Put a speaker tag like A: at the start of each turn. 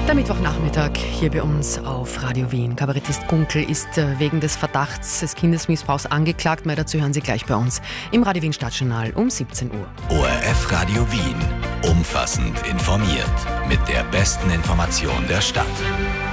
A: Der Mittwochnachmittag hier bei uns auf Radio Wien. Kabarettist Gunkel ist wegen des Verdachts des Kindesmissbrauchs angeklagt. Mehr dazu hören Sie gleich bei uns im Radio Wien Stadtjournal um 17 Uhr.
B: ORF Radio Wien. Umfassend informiert. Mit der besten Information der Stadt.